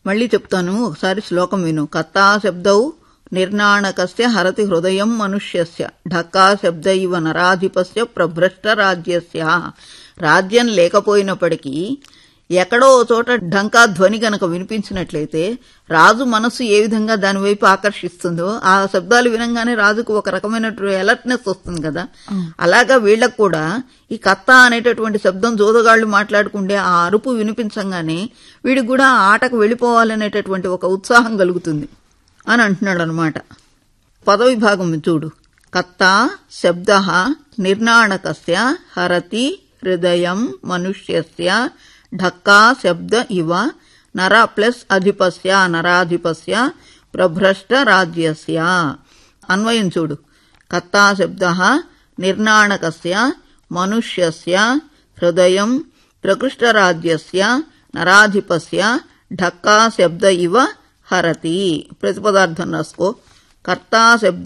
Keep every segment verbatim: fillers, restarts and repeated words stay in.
మళ్ళీ చెప్తాను, ఒకసారి శ్లోకం విను. కత్తా శబ్దౌ నిర్నాణకస్య హరతి హృదయం మనుష్యస్య, ఢక్కా శబ్ద ఇవ నరాధిపస్య ప్రభ్రష్ట రాజ్యస్య. రాజ్యం లేకపోయినప్పటికీ ఎక్కడో చోట ఢంకా ధ్వని గనక వినిపించినట్లయితే రాజు మనస్సు ఏ విధంగా దానివైపు ఆకర్షిస్తుందో, ఆ శబ్దాలు వినంగానే రాజుకు ఒక రకమైన అలర్ట్నెస్ వస్తుంది కదా. అలాగా వీళ్లకు కూడా ఈ కత్తా అనేటటువంటి శబ్దం జోదగాళ్లు మాట్లాడుకుంటే ఆ అరుపు వినిపించంగానే వీడికి కూడా ఆ ఆటకు వెళ్లిపోవాలనేటటువంటి ఒక ఉత్సాహం కలుగుతుంది అని అంటున్నాడు అనమాట. పదవిభాగం చూడు. కత్తా శబ్ద నిర్నాణకస్య హరతి హృదయం మనుష్యస్య, ఢక్కా శబ్ద ఇవ నర ప్లస్ అధిపస్య నరాధిపస్య ప్రభ్రష్ట రాజ్యస్య. అన్వయం చూడు. కత్తా శబ్ద నిర్నాణకస్య మనుష్యస్య హృదయం ప్రకృష్ట రాజ్యస్య నరాధిపస్య ఢక్కా శబ్ద ఇవ హరతి. ప్రతిపదార్థం రాసుకో. కర్తా శబ్ద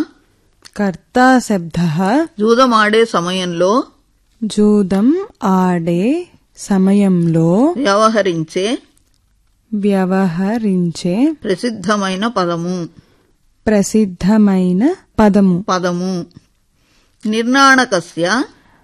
కర్తా శబ్ద జూదమాడే సమయంలో జూదం ఆడే సమయంలో వ్యవహరించే వ్యవహరించే ప్రసిద్ధమైన పదము ప్రసిద్ధమైన పదము పదము నిర్నాణకస్య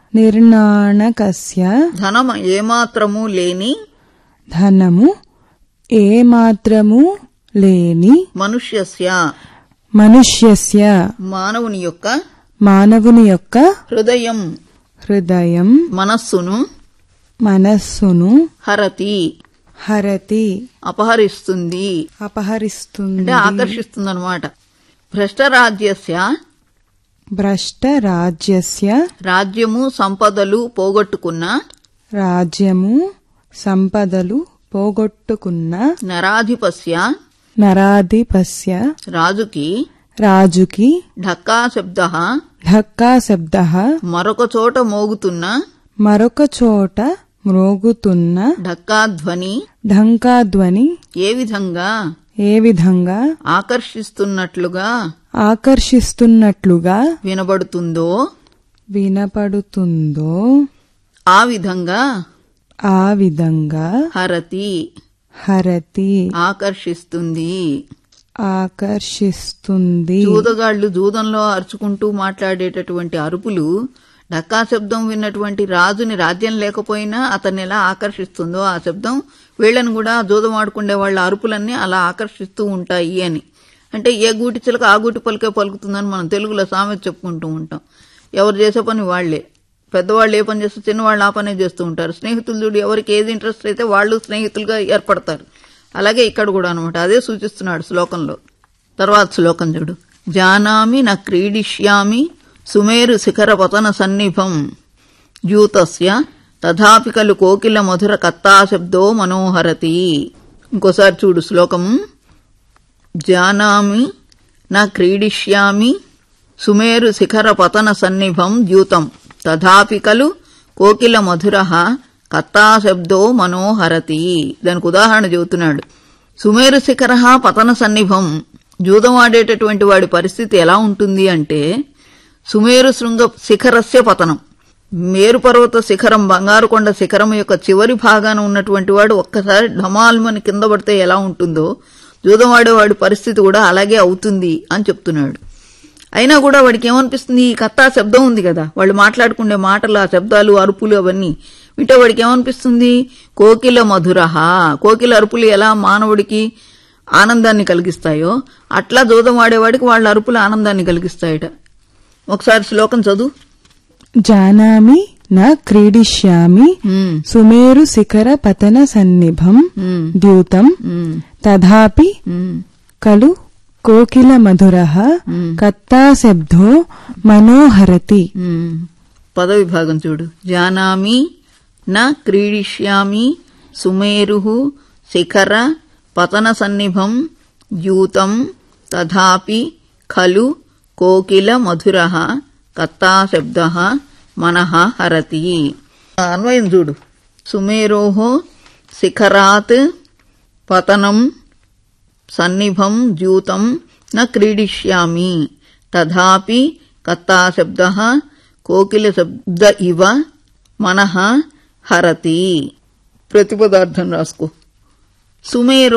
నిర్నాణకస్య ధనం ఏమాత్రము లేని ధనము ఏమాత్రము లేని మనుష్యస్య మనుష్యస్య మానవుని యొక్క మానవుని యొక్క హృదయం హృదయం మనస్సును మనస్సును హరతి హరతి అపహరిస్తుంది అపహరిస్తుంది అంటే ఆకర్షిస్తుంది అనమాట. భ్రష్టరాజ్యస్య భ్రష్ట రాజ్యస్య రాజ్యము సంపదలు పోగొట్టుకున్న రాజ్యము సంపదలు పోగొట్టుకున్న నరాధిపస్య నరాధిపస్య రాజుకి రాజుకి ఢక్కా శబ్ద ఢక్కా శబ్ద మరొక చోట మోగుతున్న మరొక చోట మ్రోగుతున్న ఢక్కా ధ్వని ఢంకాధ్వని ఏ విధంగా ఏ విధంగా ఆకర్షిస్తున్నట్లుగా ఆకర్షిస్తున్నట్లుగా వినబడుతుందో వినపడుతుందో ఆ విధంగా ఆ విధంగా హరతి హరతి ఆకర్షిస్తుంది ఆకర్షిస్తుంది. జూదగాళ్లు జూదంలో అరుచుకుంటూ మాట్లాడేటటువంటి అరుపులు ఢక్కా శబ్దం విన్నటువంటి రాజుని రాజ్యం లేకపోయినా అతన్ని ఎలా ఆకర్షిస్తుందో ఆ శబ్దం వీళ్లను కూడా జూదం ఆడుకునే వాళ్ళ అరుపులన్నీ అలా ఆకర్షిస్తూ ఉంటాయి అని. అంటే ఏ గూటి చిలక ఆ గూటి పలికే పలుకుతుందని మనం తెలుగులో సామెత చెప్పుకుంటూ ఉంటాం. ఎవరు చేసే పని వాళ్లే. పెద్దవాళ్ళు ఏ పని చేస్తే చిన్నవాళ్ళు ఆ పనే చేస్తూ ఉంటారు. స్నేహితులు చూడు, ఎవరికి ఏది ఇంట్రెస్ట్ అయితే వాళ్ళు స్నేహితులుగా ఏర్పడతారు. అలాగే ఇక్కడ కూడా అనమాట. అదే సూచిస్తున్నాడు శ్లోకంలో. తర్వాత శ్లోకం చూడు. జానామి న క్రీడిష్యామి సుమేరు శిఖర పతన సన్నిభం యూతస్య తథాపి కలు కోకిల మధుర కత్తా శబ్దో మనోహరతి. ఇంకోసారి చూడు శ్లోకం. జానామి న క్రీడిష్యామి సుమేరు శిఖర పతన సన్నిభం ద్యూతం తథాపి కలు కోకిల మధుర కత్తా శబ్దో మనోహరతి. దానికి ఉదాహరణ చెబుతున్నాడు. సుమేరు శిఖర పతన సన్నిభం, జూదం ఆడేటటువంటి వాడి పరిస్థితి ఎలా ఉంటుంది అంటే సుమేరు శృంగ శిఖరస్య పతనం, మేరు పర్వత శిఖరం బంగారు కొండ శిఖరం యొక్క చివరి భాగాన ఉన్నటువంటి వాడు ఒక్కసారి ఢమాల్మని కింద పడితే ఎలా ఉంటుందో జూదం ఆడేవాడి పరిస్థితి కూడా అలాగే అవుతుంది అని చెప్తున్నాడు. అయినా కూడా వాడికి ఏమనిపిస్తుంది, ఈ కత్తా శబ్దం ఉంది కదా, వాళ్ళు మాట్లాడుకునే మాటలు, ఆ శబ్దాలు, అరుపులు అవన్నీ వింటే వాడికి ఏమనిపిస్తుంది, కోకిల మధురహ, కోకిల అరుపులు ఎలా మానవుడికి ఆనందాన్ని కలిగిస్తాయో అట్లా జూదం ఆడేవాడికి వాళ్ళ అరుపులు ఆనందాన్ని కలిగిస్తాయట. ఒకసారి శ్లోకం చదువు. జానామి న క్రీడిష్యామి సుమేరు శిఖర పతన సన్నిభం ద్యూతం తథాపి కలు కోకిల మధురః కత్తా శబ్దో మనోహరతి. పదవిభాగం చూడు. జానామి న క్రీడిష్యామి సుమేరు శిఖర పతన సన్నిభం ద్యూతం తథాపి ఖలు కోకిల మధురః కత్తా శబ్దః మనః హరతి. అన్వయం చూడు. సుమేరోః శిఖరాత్ పతనం సన్నిభం ద్యూతం న క్రీడిష్యామి తథాపి కత్తా శబ్దః కోకిల శబ్ద ఇవ మనః హరతి. ప్రతిపదార్థం రాసుకో. సుమేరో